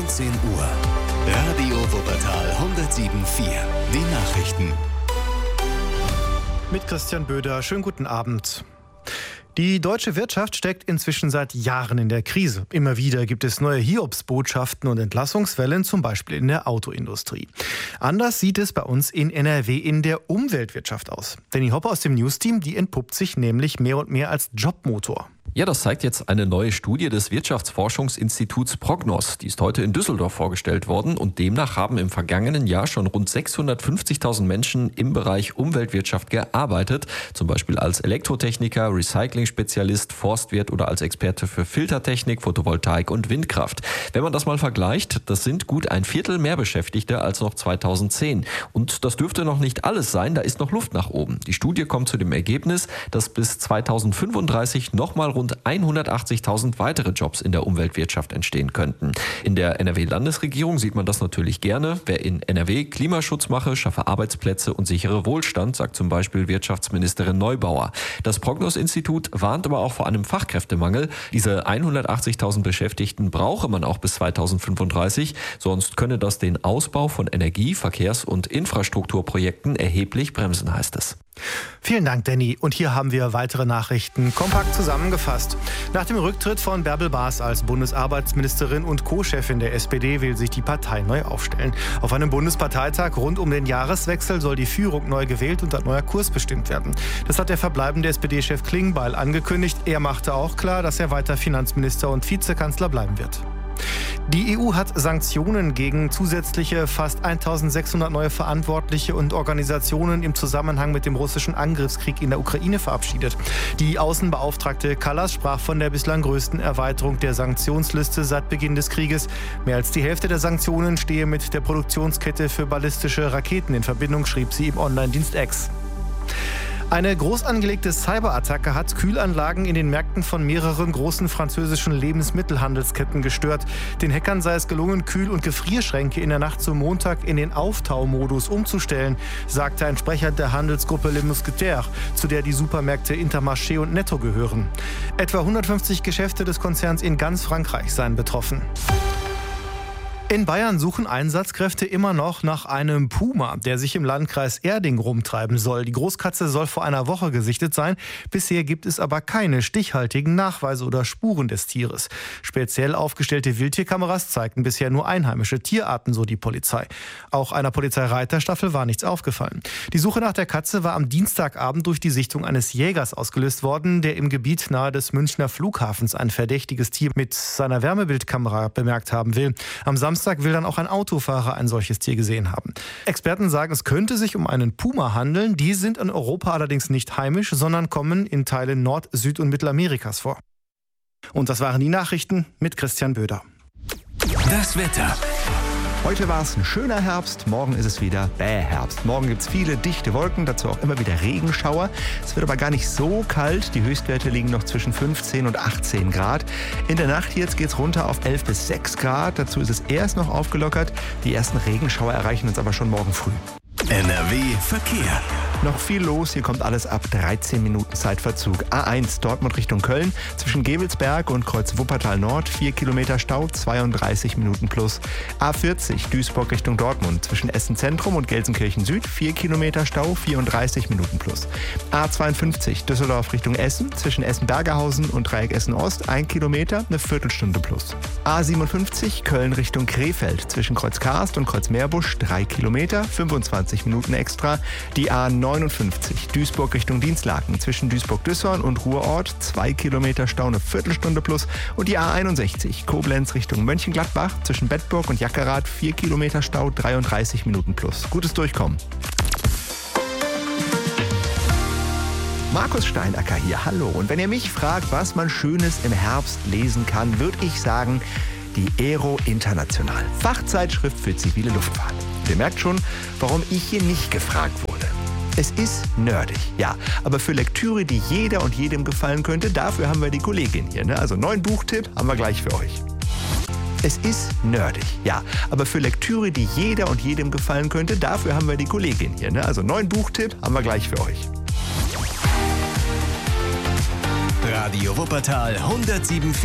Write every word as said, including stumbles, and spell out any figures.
neunzehn Uhr. Radio Wuppertal hundertsieben Komma vier. Die Nachrichten. Mit Christian Böder. Schönen guten Abend. Die deutsche Wirtschaft steckt inzwischen seit Jahren in der Krise. Immer wieder gibt es neue Hiobsbotschaften und Entlassungswellen, zum Beispiel in der Autoindustrie. Anders sieht es bei uns in N R W in der Umweltwirtschaft aus. Danny Hoppe aus dem News-Team, die entpuppt sich nämlich mehr und mehr als Jobmotor. Ja, das zeigt jetzt eine neue Studie des Wirtschaftsforschungsinstituts Prognos. Die ist heute in Düsseldorf vorgestellt worden und demnach haben im vergangenen Jahr schon rund sechshundertfünfzigtausend Menschen im Bereich Umweltwirtschaft gearbeitet, zum Beispiel als Elektrotechniker, Recycling-Spezialist, Forstwirt oder als Experte für Filtertechnik, Photovoltaik und Windkraft. Wenn man das mal vergleicht, das sind gut ein Viertel mehr Beschäftigte als noch zweitausendzehn. Und das dürfte noch nicht alles sein, da ist noch Luft nach oben. Die Studie kommt zu dem Ergebnis, dass bis zweitausendfünfunddreißig nochmal rund hundertachtzigtausend weitere Jobs in der Umweltwirtschaft entstehen könnten. In der N R W-Landesregierung sieht man das natürlich gerne. Wer in N R W Klimaschutz mache, schaffe Arbeitsplätze und sichere Wohlstand, sagt zum Beispiel Wirtschaftsministerin Neubauer. Das Prognos-Institut warnt aber auch vor einem Fachkräftemangel. Diese hundertachtzigtausend Beschäftigten brauche man auch bis zweitausendfünfunddreißig, sonst könne das den Ausbau von Energie-, Verkehrs- und Infrastrukturprojekten erheblich bremsen, heißt es. Vielen Dank, Danny. Und hier haben wir weitere Nachrichten kompakt zusammengefasst. Nach dem Rücktritt von Bärbel Baas als Bundesarbeitsministerin und Co-Chefin der S P D will sich die Partei neu aufstellen. Auf einem Bundesparteitag rund um den Jahreswechsel soll die Führung neu gewählt und ein neuer Kurs bestimmt werden. Das hat der verbleibende S P D-Chef Klingbeil angekündigt. Er machte auch klar, dass er weiter Finanzminister und Vizekanzler bleiben wird. Die E U hat Sanktionen gegen zusätzliche fast eintausendsechshundert neue Verantwortliche und Organisationen im Zusammenhang mit dem russischen Angriffskrieg in der Ukraine verabschiedet. Die Außenbeauftragte Kallas sprach von der bislang größten Erweiterung der Sanktionsliste seit Beginn des Krieges. Mehr als die Hälfte der Sanktionen stehe mit der Produktionskette für ballistische Raketen in Verbindung, schrieb sie im Online-Dienst X. Eine groß angelegte Cyberattacke hat Kühlanlagen in den Märkten von mehreren großen französischen Lebensmittelhandelsketten gestört. Den Hackern sei es gelungen, Kühl- und Gefrierschränke in der Nacht zum Montag in den Auftaumodus umzustellen, sagte ein Sprecher der Handelsgruppe Les Mousquetaires, zu der die Supermärkte Intermarché und Netto gehören. Etwa hundertfünfzig Geschäfte des Konzerns in ganz Frankreich seien betroffen. In Bayern suchen Einsatzkräfte immer noch nach einem Puma, der sich im Landkreis Erding rumtreiben soll. Die Großkatze soll vor einer Woche gesichtet sein. Bisher gibt es aber keine stichhaltigen Nachweise oder Spuren des Tieres. Speziell aufgestellte Wildtierkameras zeigten bisher nur einheimische Tierarten, so die Polizei. Auch einer Polizeireiterstaffel war nichts aufgefallen. Die Suche nach der Katze war am Dienstagabend durch die Sichtung eines Jägers ausgelöst worden, der im Gebiet nahe des Münchner Flughafens ein verdächtiges Tier mit seiner Wärmebildkamera bemerkt haben will. Am Samstag will dann auch ein Autofahrer ein solches Tier gesehen haben. Experten sagen, es könnte sich um einen Puma handeln. Die sind in Europa allerdings nicht heimisch, sondern kommen in Teilen Nord-, Süd- und Mittelamerikas vor. Und das waren die Nachrichten mit Christian Böder. Das Wetter. Heute war es ein schöner Herbst, morgen ist es wieder bäh Herbst. Morgen gibt es viele dichte Wolken, dazu auch immer wieder Regenschauer. Es wird aber gar nicht so kalt, die Höchstwerte liegen noch zwischen fünfzehn und achtzehn Grad. In der Nacht jetzt geht es runter auf elf bis sechs Grad, dazu ist es erst noch aufgelockert. Die ersten Regenschauer erreichen uns aber schon morgen früh. N R W Verkehr. Noch viel los, hier kommt alles ab dreizehn Minuten Zeitverzug. A eins Dortmund Richtung Köln, zwischen Gevelsberg und Kreuz Wuppertal Nord, vier Kilometer Stau, zweiunddreißig Minuten plus. A vierzig Duisburg Richtung Dortmund, zwischen Essen Zentrum und Gelsenkirchen Süd, vier Kilometer Stau, vierunddreißig Minuten plus. A zweiundfünfzig Düsseldorf Richtung Essen, zwischen Essen-Bergerhausen und Dreieck Essen Ost, ein Kilometer, eine Viertelstunde plus. A siebenundfünfzig Köln Richtung Krefeld, zwischen Kreuz Karst und Kreuz Meerbusch, drei Kilometer, fünfundzwanzig Minuten extra. Die A neunundfünfzig Duisburg Richtung Dienstlaken, zwischen Duisburg-Düsseldorf und Ruhrort, zwei Kilometer Stau, eine Viertelstunde plus. Und die A einundsechzig Koblenz Richtung Mönchengladbach, zwischen Bedburg und Jackerath, vier Kilometer Stau, dreiunddreißig Minuten plus. Gutes Durchkommen. Markus Steinacker hier, hallo. Und wenn ihr mich fragt, was man Schönes im Herbst lesen kann, würde ich sagen, die Aero International, Fachzeitschrift für zivile Luftfahrt. Ihr merkt schon, warum ich hier nicht gefragt wurde. Es ist nerdig, ja, aber für Lektüre, die jeder und jedem gefallen könnte, dafür haben wir die Kollegin hier, ne? Also neuen Buchtipp haben wir gleich für euch. Es ist nerdig, ja, aber für Lektüre, die jeder und jedem gefallen könnte, dafür haben wir die Kollegin hier, ne? Also neuen Buchtipp haben wir gleich für euch. Radio Wuppertal hundertsieben Komma vier.